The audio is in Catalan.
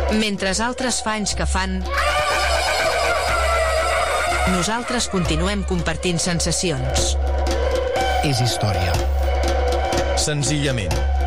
Mentre altres fa anys que fan, nosaltres continuem compartint sensacions. És història. Senzillament.